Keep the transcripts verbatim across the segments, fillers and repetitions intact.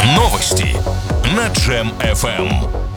Новости на Джем эф эм.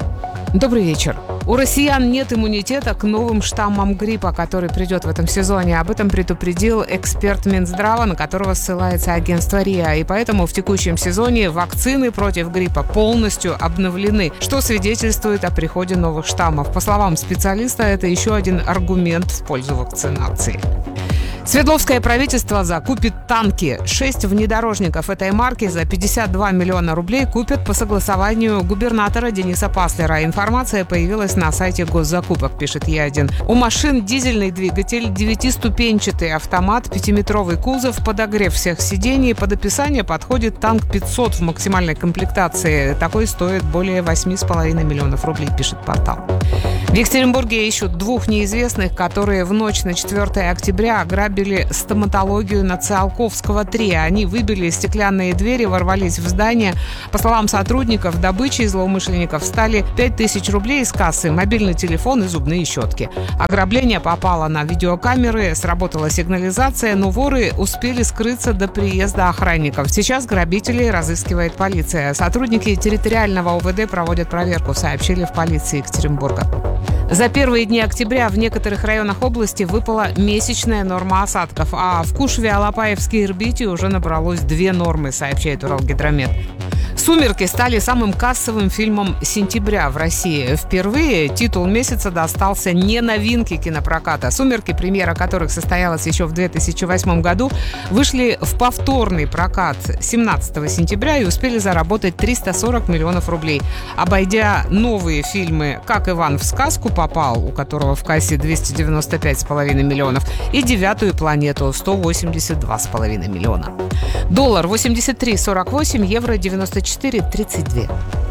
Добрый вечер. У россиян нет иммунитета к новым штаммам гриппа, который придет в этом сезоне. Об этом предупредил эксперт Минздрава, на которого ссылается агентство РИА. И поэтому в текущем сезоне вакцины против гриппа полностью обновлены, что свидетельствует о приходе новых штаммов. По словам специалиста, это еще один аргумент в пользу вакцинации. Свердловское правительство закупит танки. Шесть внедорожников этой марки за пятьдесят два миллиона рублей купят по согласованию губернатора Дениса Паслера. Информация появилась на сайте госзакупок, пишет Е один. У машин дизельный двигатель, девятиступенчатый автомат, пятиметровый кузов, подогрев всех сидений. Под описание подходит танк пятьсот в максимальной комплектации. Такой стоит более восемь с половиной миллионов рублей, пишет портал. В Екатеринбурге ищут двух неизвестных, которые в ночь на четвёртое октября ограбили стоматологию на Циолковского три. Они выбили стеклянные двери, ворвались в здание. По словам сотрудников, добычей злоумышленников стали пять тысяч рублей из кассы, мобильный телефон и зубные щетки. Ограбление попало на видеокамеры, сработала сигнализация, но воры успели скрыться до приезда охранников. Сейчас грабителей разыскивает полиция. Сотрудники территориального ОВД проводят проверку, сообщили в полиции Екатеринбурга. За первые дни октября в некоторых районах области выпала месячная норма осадков, а в Кушве, Алапаевске и Ирбите уже набралось две нормы, сообщает Уралгидромет. «Сумерки» стали самым кассовым фильмом сентября в России. Впервые титул месяца достался не новинке кинопроката. «Сумерки», премьера которых состоялась еще в две тысячи восьмом году, вышли в повторный прокат семнадцатого сентября и успели заработать триста сорок миллионов рублей, обойдя новые фильмы «Как Иван в сказку попал», у которого в кассе двести девяносто пять с половиной миллионов, и «Девятую планету» сто восемьдесят два с половиной миллиона. Доллар восемьдесят три сорок восемь, евро девяносто четыре тридцать два.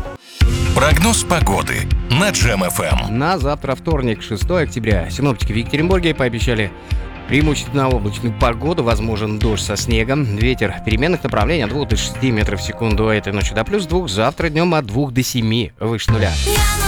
Прогноз погоды на Джем эф эм. На завтра, вторник, шестое октября, синоптики в Екатеринбурге пообещали преимущественно облачную погоду, возможен дождь со снегом, ветер переменных направлений от двух до шести метров в секунду, а этой ночью до плюс двух, завтра днем от двух до семи, выше нуля.